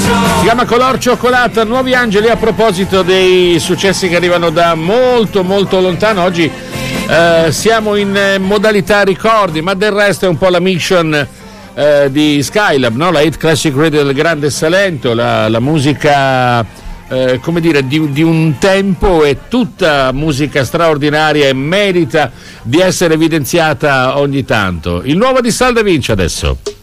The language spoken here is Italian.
Si chiama Color Cioccolata, Nuovi Angeli. A proposito dei successi che arrivano da molto molto lontano, oggi siamo in modalità ricordi, ma del resto è un po' la mission di Skylab, no? La Hit Classic Radio del Grande Salento, la musica come dire di un tempo, è tutta musica straordinaria e merita di essere evidenziata ogni tanto. Il nuovo di Salda Vince adesso.